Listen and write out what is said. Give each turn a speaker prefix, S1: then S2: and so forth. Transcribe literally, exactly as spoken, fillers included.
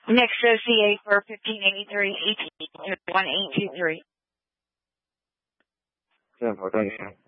S1: Next O C A for fifteen eighty-three, eighteen one eight two three.
S2: ten four, thank you.